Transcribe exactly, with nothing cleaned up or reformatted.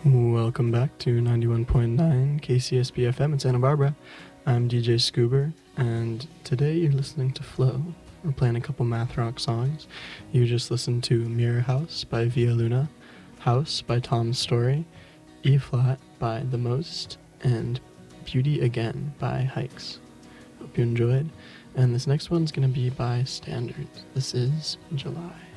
Welcome back to ninety-one point nine K C S B F M in Santa Barbara. I'm D J Scuba, and today you're listening to Flow. We're playing a couple math rock songs. You just listened to Mirror House by Via Luna, House by Tom's Story, E-Flat by The Most, and Beauty Again by Hikes. Hope you enjoyed. And this next one's going to be by Standards. This is July.